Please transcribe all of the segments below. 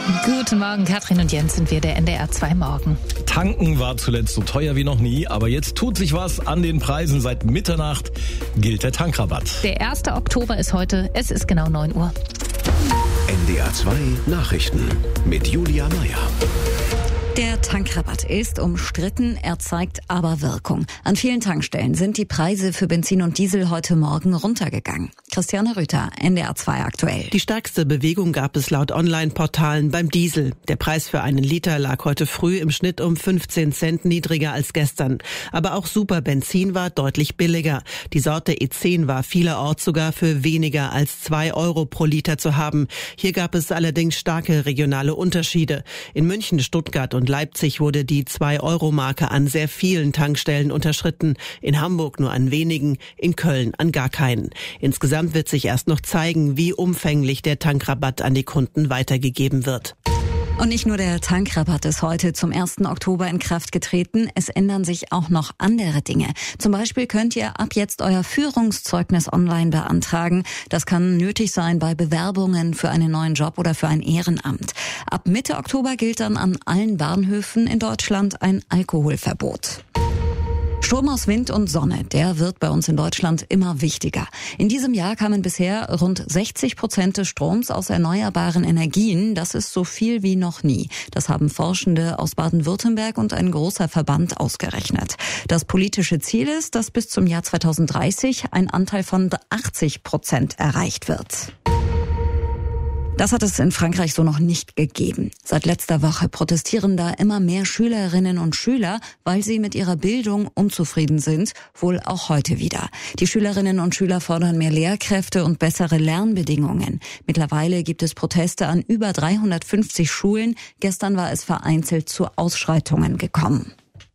Guten Morgen, Katrin und Jens sind wir, der NDR 2 Morgen. Tanken war zuletzt so teuer wie noch nie, aber jetzt tut sich was an den Preisen. Seit Mitternacht gilt der Tankrabatt. Der 1. Oktober ist heute, es ist genau 9 Uhr. NDR 2 Nachrichten mit Julia Meyer. Der Tankrabatt ist umstritten, er zeigt aber Wirkung. An vielen Tankstellen sind die Preise für Benzin und Diesel heute Morgen runtergegangen. Christiane Rüther, NDR 2 aktuell. Die stärkste Bewegung gab es laut Online-Portalen beim Diesel. Der Preis für einen Liter lag heute früh im Schnitt um 15 Cent niedriger als gestern. Aber auch Superbenzin war deutlich billiger. Die Sorte E10 war vielerorts sogar für weniger als 2 Euro pro Liter zu haben. Hier gab es allerdings starke regionale Unterschiede. In München, Stuttgart und Leipzig wurde die 2-Euro-Marke an sehr vielen Tankstellen unterschritten. In Hamburg nur an wenigen, in Köln an gar keinen. Insgesamt wird sich erst noch zeigen, wie umfänglich der Tankrabatt an die Kunden weitergegeben wird. Und nicht nur der Tankrabatt ist heute zum 1. Oktober in Kraft getreten, es ändern sich auch noch andere Dinge. Zum Beispiel könnt ihr ab jetzt euer Führungszeugnis online beantragen. Das kann nötig sein bei Bewerbungen für einen neuen Job oder für ein Ehrenamt. Ab Mitte Oktober gilt dann an allen Bahnhöfen in Deutschland ein Alkoholverbot. Strom aus Wind und Sonne, der wird bei uns in Deutschland immer wichtiger. In diesem Jahr kamen bisher rund 60% des Stroms aus erneuerbaren Energien. Das ist so viel wie noch nie. Das haben Forschende aus Baden-Württemberg und ein großer Verband ausgerechnet. Das politische Ziel ist, dass bis zum Jahr 2030 ein Anteil von 80% erreicht wird. Das hat es in Frankreich so noch nicht gegeben. Seit letzter Woche protestieren da immer mehr Schülerinnen und Schüler, weil sie mit ihrer Bildung unzufrieden sind, wohl auch heute wieder. Die Schülerinnen und Schüler fordern mehr Lehrkräfte und bessere Lernbedingungen. Mittlerweile gibt es Proteste an über 350 Schulen. Gestern war es vereinzelt zu Ausschreitungen gekommen.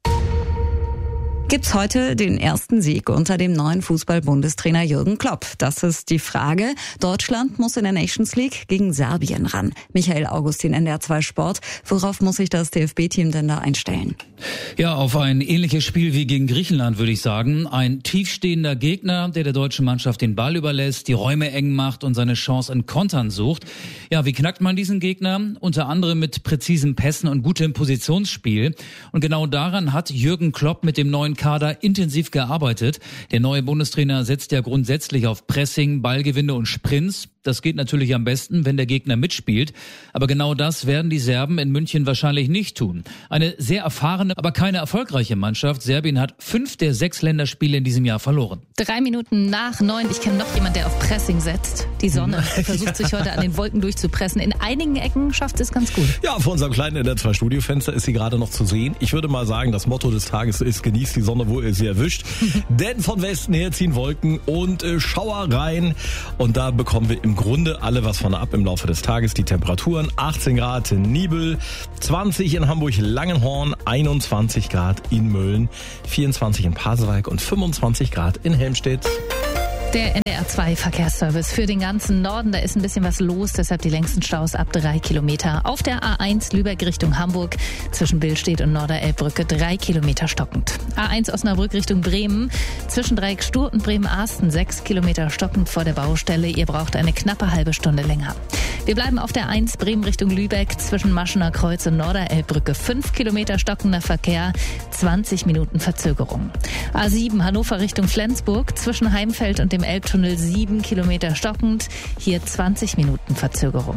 Gibt's heute den ersten Sieg unter dem neuen Fußball-Bundestrainer Jürgen Klopp? Das ist die Frage. Deutschland muss in der Nations League gegen Serbien ran. Michael Augustin, NDR 2 Sport. Worauf muss sich das DFB-Team denn da einstellen? Ja, auf ein ähnliches Spiel wie gegen Griechenland, würde ich sagen. Ein tiefstehender Gegner, der deutschen Mannschaft den Ball überlässt, die Räume eng macht und seine Chance in Kontern sucht. Ja, wie knackt man diesen Gegner? Unter anderem mit präzisen Pässen und gutem Positionsspiel. Und genau daran hat Jürgen Klopp mit dem neuen Kader intensiv gearbeitet. Der neue Bundestrainer setzt ja grundsätzlich auf Pressing, Ballgewinne und Sprints. Das geht natürlich am besten, wenn der Gegner mitspielt. Aber genau das werden die Serben in München wahrscheinlich nicht tun. Eine sehr erfahrene, aber keine erfolgreiche Mannschaft. Serbien hat 5 der 6 Länderspiele in diesem Jahr verloren. 3 Minuten nach 9. Ich kenne noch jemand, der auf Pressing setzt. Die Sonne versucht sich heute an den Wolken durchzupressen. In einigen Ecken schafft es ganz gut. Ja, vor unserem kleinen NDR 2 Studiofenster ist sie gerade noch zu sehen. Ich würde mal sagen, das Motto des Tages ist: genießt die Sonne, wo ihr sie erwischt. Denn von Westen her ziehen Wolken und Schauer rein. Und da bekommen wir im Grunde alle was von ab im Laufe des Tages. Die Temperaturen 18 Grad in Nibel, 20 in Hamburg-Langenhorn, 21 Grad in Mölln, 24 in Pasewalk und 25 Grad in Helmstedt. Der NDR 2 Verkehrsservice für den ganzen Norden, da ist ein bisschen was los, deshalb die längsten Staus ab 3 Kilometer. Auf der A1 Lübeck Richtung Hamburg zwischen Billstedt und Norderelbbrücke 3 Kilometer stockend. A1 Osnabrück Richtung Bremen zwischen Dreieck Stur und Bremen-Arsten 6 Kilometer stockend vor der Baustelle. Ihr braucht eine knappe halbe Stunde länger. Wir bleiben auf der 1 Bremen Richtung Lübeck zwischen Maschener Kreuz und Norderelbbrücke 5 Kilometer stockender Verkehr, 20 Minuten Verzögerung. A7 Hannover Richtung Flensburg zwischen Heimfeld und dem Elbtunnel 7 Kilometer stockend, hier 20 Minuten Verzögerung.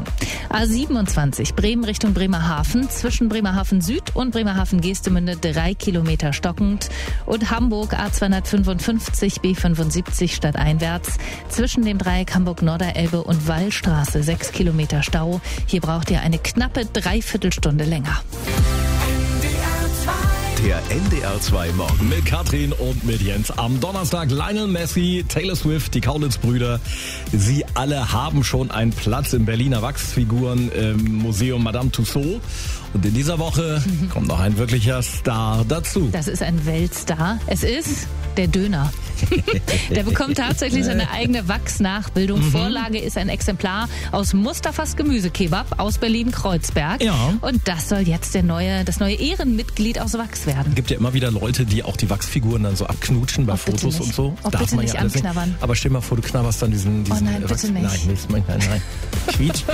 A27 Bremen Richtung Bremerhaven zwischen Bremerhaven Süd und Bremerhaven Geestemünde 3 Kilometer stockend und Hamburg A255 B75 stadteinwärts zwischen dem Dreieck Hamburg-Norderelbe und Wallstraße 6 Kilometer Stau. Hier braucht ihr eine knappe Dreiviertelstunde länger. Der NDR 2 Morgen Mit Katrin und mit Jens. Am Donnerstag Lionel Messi, Taylor Swift, die Kaulitz-Brüder. Sie alle haben schon einen Platz im Berliner Wachsfiguren-Museum Madame Tussauds. Und in dieser Woche kommt noch ein wirklicher Star dazu. Das ist ein Weltstar. Es ist der Döner. Der bekommt tatsächlich seine eigene Wachsnachbildung. Vorlage ist ein Exemplar aus Mustafas Gemüsekebab aus Berlin-Kreuzberg. Ja. Und das soll jetzt das neue Ehrenmitglied aus Wachs werden. Es gibt ja immer wieder Leute, die auch die Wachsfiguren dann so abknutschen bei Fotos und so. Oh, bitte nicht anknabbern. Aber stell mal vor, du knabberst dann diesen oh nein, Wachs. bitte nicht. Nein, nächstes Mal, nein. Quietscht.